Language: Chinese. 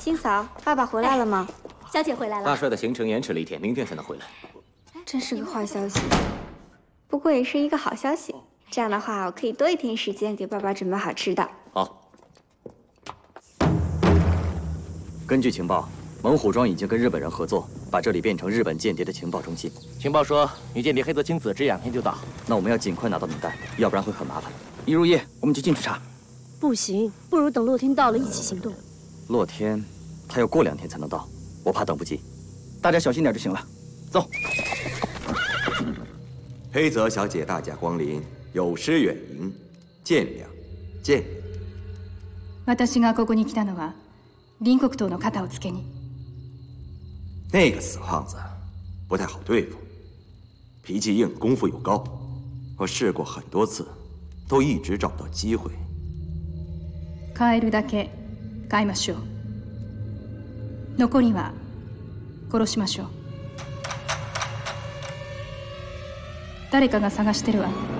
星嫂，爸爸回来了吗？ 小姐回来了。 大帅的行程延迟了1天，明天才能回来。 真是个坏消息，不过也是一个好消息。这样的话，我可以多1天时间给爸爸准备好吃的。 好。根据情报，猛虎庄已经跟日本人合作，把这里变成日本间谍的情报中心。 情报说，女间谍黑泽清子这2天就到。 那我们要尽快拿到名单，要不然会很麻烦。一入夜，我们就进去查。 不行，不如等洛天到了一起行动。 洛天，他要过2天才能到，我怕等不及。大家小心点就行了。走。 黑泽小姐大驾光临，有失远迎，见谅，见谅。 私がここに来たのは隣国党の肩をつけに。 那个死胖子不太好对付，脾气硬，功夫又高。我试过很多次，都一直找不到机会。 変えるだけ変えましょう。残りは殺しましょう。誰かが探してるわ。